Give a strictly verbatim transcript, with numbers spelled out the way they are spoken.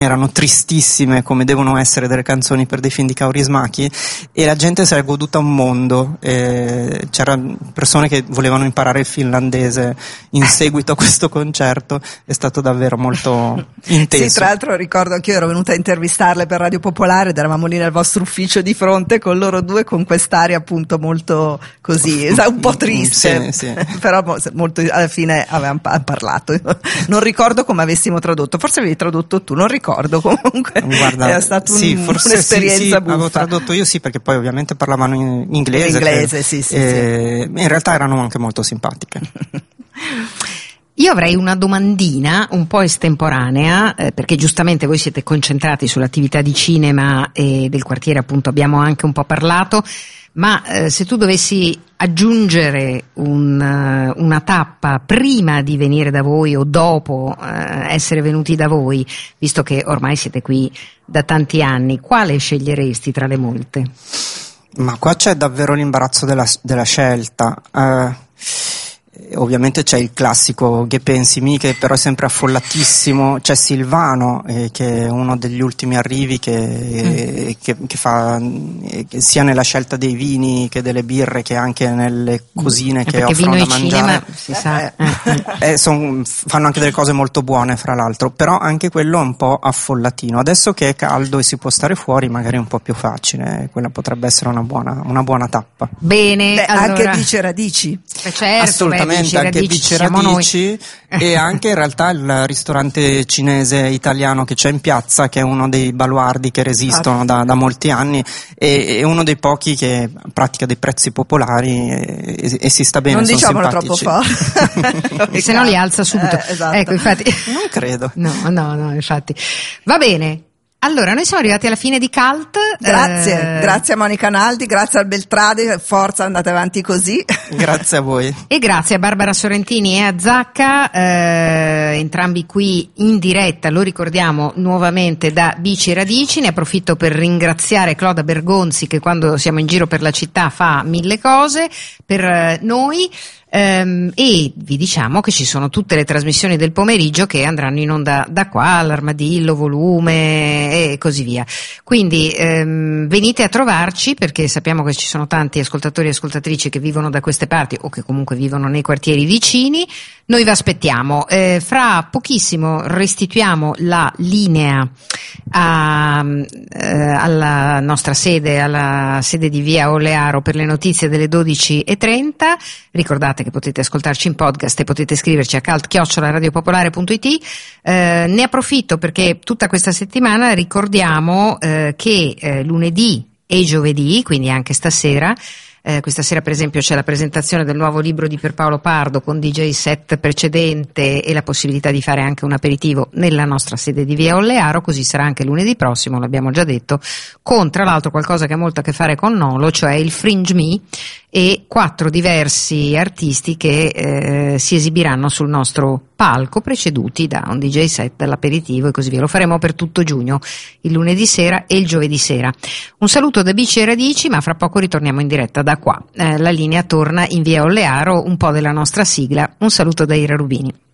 erano tristissime come devono essere delle canzoni per dei film di Kaurismäki, e la gente si è goduta un mondo. Eh, c'erano persone che volevano imparare il finlandese in seguito a questo concerto, è stato davvero molto intenso. Sì, tra l'altro ricordo anch'io ero venuta a intervistarle per Radio Popolare ed eravamo lì nel vostro ufficio di fronte con loro due, con quest'aria appunto molto così, un po' triste, sì, sì. però molto, alla fine avevamo parlato. Non ricordo come avessimo tradotto, forse avevi tradotto tu, non ricordo. Comunque Guarda, era stata un, sì, forse un'esperienza sì, sì, buffa. avevo tradotto io, sì, perché poi ovviamente parlavano in inglese, in inglese che, sì, sì, eh, sì. In realtà erano anche molto simpatiche. Io avrei una domandina un po' estemporanea, eh, perché giustamente voi siete concentrati sull'attività di cinema e del quartiere, appunto abbiamo anche un po' parlato, ma eh, se tu dovessi aggiungere un, uh, una tappa prima di venire da voi o dopo uh, essere venuti da voi, visto che ormai siete qui da tanti anni, quale sceglieresti tra le molte? Ma qua c'è davvero l'imbarazzo della, della scelta. Uh, ovviamente c'è il classico Che pensi mi, che però è sempre affollatissimo. C'è Silvano, eh, che è uno degli ultimi arrivi, che, mm. eh, che, che fa eh, che sia nella scelta dei vini che delle birre, che anche nelle cosine eh, che offrono da mangiare. Cinema, si sa. Eh, son, fanno anche delle cose molto buone, fra l'altro, però anche quello è un po' affollatino. Adesso che è caldo e si può stare fuori, magari è un po' più facile, quella potrebbe essere una buona, una buona tappa. Bene. Beh, allora, anche Bice Radici. Eh certo, assolutamente, beh, anche Bice Radici, e anche in realtà il ristorante cinese italiano che c'è in piazza, che è uno dei baluardi che resistono ah. da, da molti anni, e è uno dei pochi che pratica dei prezzi popolari e, e, e si sta bene. Non sono diciamolo simpatici. troppo forte. E se no li alza subito. Eh, esatto. Ecco, infatti. Non credo. No, no, no, infatti. Va bene. Allora, noi siamo arrivati alla fine di Cult. Grazie, eh... grazie a Monica Naldi, grazie al Beltradi, forza, andate avanti così. Grazie a voi. E grazie a Barbara Sorrentini e a Zacca, eh, entrambi qui in diretta, lo ricordiamo nuovamente da Bici Radici. Ne approfitto per ringraziare Cloda Bergonzi, che quando siamo in giro per la città fa mille cose per noi. Um, e vi diciamo che ci sono tutte le trasmissioni del pomeriggio che andranno in onda da qua, all'Armadillo, Volume e così via. Quindi um, venite a trovarci, perché sappiamo che ci sono tanti ascoltatori e ascoltatrici che vivono da queste parti o che comunque vivono nei quartieri vicini. Noi vi aspettiamo. Eh, fra pochissimo restituiamo la linea a, eh, alla nostra sede, alla sede di Via Olearo, per le notizie delle dodici e trenta. Ricordate che potete ascoltarci in podcast e potete scriverci a cult chiocciola radiopopolare punto it. Eh, ne approfitto perché tutta questa settimana ricordiamo eh, che eh, lunedì e giovedì, quindi anche stasera, Eh, questa sera per esempio c'è la presentazione del nuovo libro di Pierpaolo Pardo con D J set precedente e la possibilità di fare anche un aperitivo nella nostra sede di Via Olearo. Così sarà anche lunedì prossimo, l'abbiamo già detto, con tra l'altro qualcosa che ha molto a che fare con Nolo, cioè il Fringe Me, e quattro diversi artisti che eh, si esibiranno sul nostro palco, preceduti da un D J set, dall'aperitivo e così via. Lo faremo per tutto giugno, il lunedì sera e il giovedì sera. Un saluto da Bici e Radici, ma fra poco ritorniamo in diretta da qua. Eh, la linea torna in Via Olearo, un po' della nostra sigla. Un saluto da Ira Rubini.